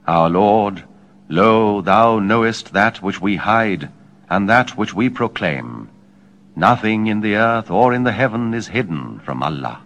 Our Lord, lo, thou knowest that which we hide, and that which we proclaim. Nothing in the earth or in the heaven is hidden from Allah.